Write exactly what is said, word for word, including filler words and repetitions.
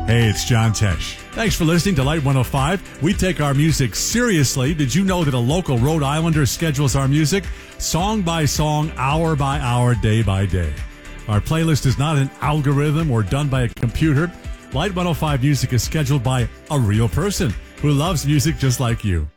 Hey, it's John Tesh. Thanks for listening to Light one oh five. We take our music seriously. Did you know that a local Rhode Islander schedules our music song by song, hour by hour, day by day? Our playlist is not an algorithm or done by a computer. Light one oh five music is scheduled by a real person who loves music just like you.